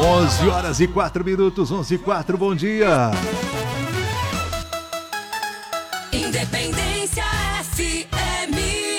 11h04, 11h04, bom dia. Independência FM.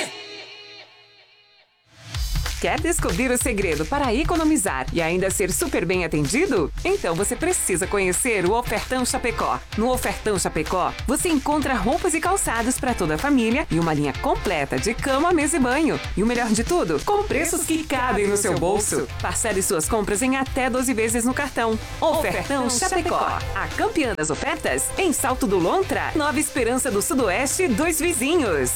Quer descobrir o segredo para economizar e ainda ser super bem atendido? Então você precisa conhecer o Ofertão Chapecó. No Ofertão Chapecó, você encontra roupas e calçados para toda a família e uma linha completa de cama, mesa e banho. E o melhor de tudo, com preços que cabem no seu bolso. Parcele suas compras em até 12 vezes no cartão. Ofertão Chapecó. A campeã das ofertas em Salto do Lontra, Nova Esperança do Sudoeste, Dois Vizinhos.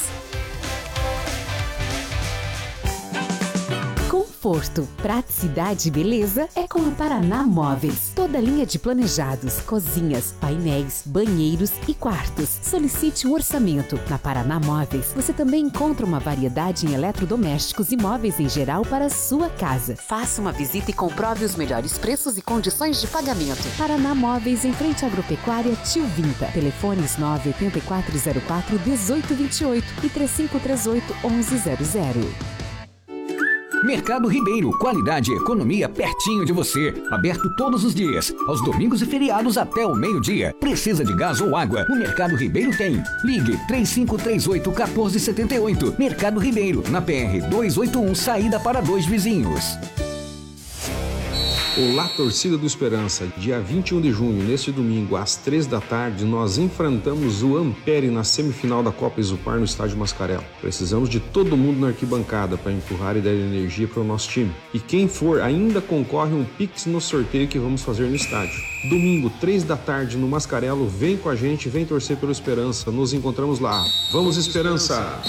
Conforto, praticidade e beleza é com a Paraná Móveis. Toda linha de planejados, cozinhas, painéis, banheiros e quartos. Solicite um orçamento. Na Paraná Móveis, você também encontra uma variedade em eletrodomésticos e móveis em geral para a sua casa. Faça uma visita e comprove os melhores preços e condições de pagamento. Paraná Móveis, em frente à Agropecuária Tio Vinta. Telefones 98404-1828 e 3538-1100. Mercado Ribeiro, qualidade e economia pertinho de você. Aberto todos os dias, aos domingos e feriados até o meio-dia. Precisa de gás ou água? O Mercado Ribeiro tem. Ligue 3538-1478. Mercado Ribeiro, na PR 281, saída para Dois Vizinhos. Olá, torcida do Esperança. Dia 21 de junho, neste domingo, às 3 da tarde, nós enfrentamos o Ampere na semifinal da Copa Isupar no Estádio Mascarelo. Precisamos de todo mundo na arquibancada para empurrar e dar energia para o nosso time. E quem for, ainda concorre um Pix no sorteio que vamos fazer no estádio. Domingo, 3 da tarde, no Mascarelo, vem com a gente, vem torcer pelo Esperança. Nos encontramos lá. Vamos, Esperança!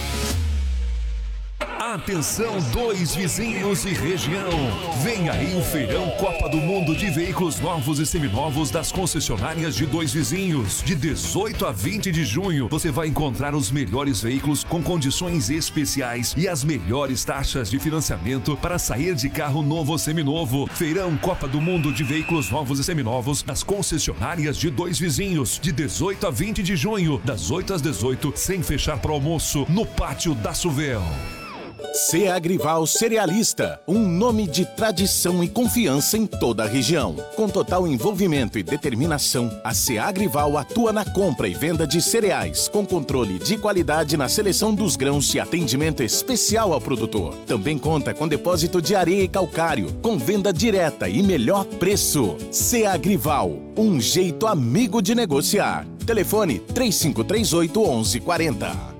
Atenção, Dois Vizinhos e região. Vem aí o Feirão Copa do Mundo de Veículos Novos e Seminovos das concessionárias de Dois Vizinhos. De 18 a 20 de junho, você vai encontrar os melhores veículos com condições especiais e as melhores taxas de financiamento para sair de carro novo ou seminovo. Feirão Copa do Mundo de Veículos Novos e Seminovos das concessionárias de Dois Vizinhos. De 18 a 20 de junho, das 8 às 18, sem fechar para o almoço, no Pátio da Suvel. Ceagrival Cerealista, um nome de tradição e confiança em toda a região. Com total envolvimento e determinação, a Ceagrival atua na compra e venda de cereais, com controle de qualidade na seleção dos grãos e atendimento especial ao produtor. Também conta com depósito de areia e calcário, com venda direta e melhor preço. Ceagrival, um jeito amigo de negociar. Telefone 3538-1140.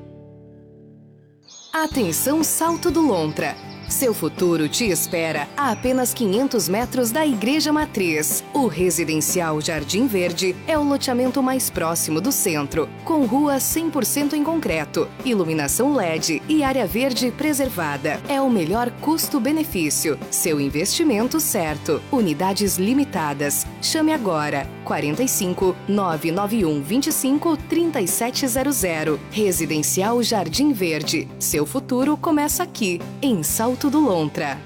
Atenção, Salto do Lontra. Seu futuro te espera a apenas 500 metros da Igreja Matriz. O residencial Jardim Verde é o loteamento mais próximo do centro, com rua 100% em concreto, iluminação LED e área verde preservada. É o melhor custo-benefício. Seu investimento certo. Unidades limitadas. Chame agora. 45 991 25 3700. Residencial Jardim Verde. Seu futuro começa aqui, em Salto do Lontra.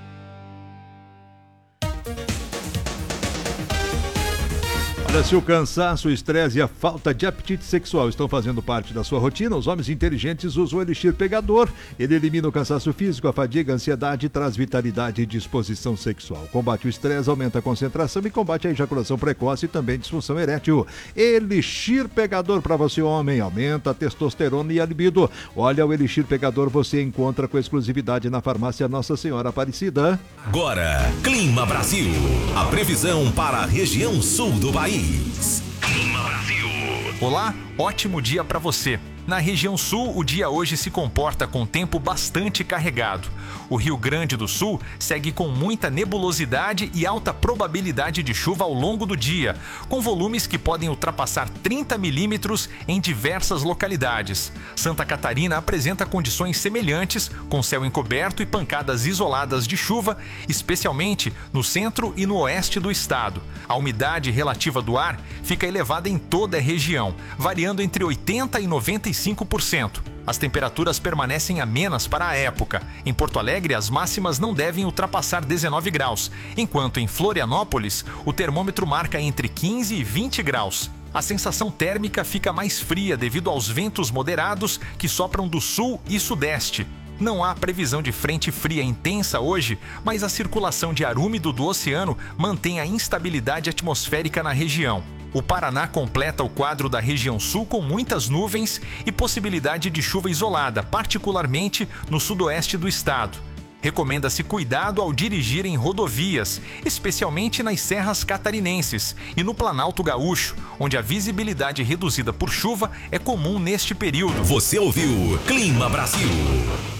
Olha, se o cansaço, o estresse e a falta de apetite sexual estão fazendo parte da sua rotina, os homens inteligentes usam o Elixir Pegador. Ele elimina o cansaço físico, a fadiga, a ansiedade e traz vitalidade e disposição sexual. Combate o estresse, aumenta a concentração e combate a ejaculação precoce e também disfunção erétil. Elixir Pegador para você, homem, aumenta a testosterona e a libido. Olha, o Elixir Pegador você encontra com exclusividade na farmácia Nossa Senhora Aparecida. Agora, Clima Brasil. A previsão para a região sul do país. Clima Brasil. Olá, ótimo dia para você. Na região sul, o dia hoje se comporta com tempo bastante carregado. O Rio Grande do Sul segue com muita nebulosidade e alta probabilidade de chuva ao longo do dia, com volumes que podem ultrapassar 30 milímetros em diversas localidades. Santa Catarina apresenta condições semelhantes, com céu encoberto e pancadas isoladas de chuva, especialmente no centro e no oeste do estado. A umidade relativa do ar fica elevada em toda a região, variando entre 80% e 95%. As temperaturas permanecem amenas para a época. Em Porto Alegre, as máximas não devem ultrapassar 19 graus, enquanto em Florianópolis, o termômetro marca entre 15 e 20 graus. A sensação térmica fica mais fria devido aos ventos moderados que sopram do sul e sudeste. Não há previsão de frente fria intensa hoje, mas a circulação de ar úmido do oceano mantém a instabilidade atmosférica na região. O Paraná completa o quadro da região sul com muitas nuvens e possibilidade de chuva isolada, particularmente no sudoeste do estado. Recomenda-se cuidado ao dirigir em rodovias, especialmente nas serras catarinenses e no Planalto Gaúcho, onde a visibilidade reduzida por chuva é comum neste período. Você ouviu Clima Brasil.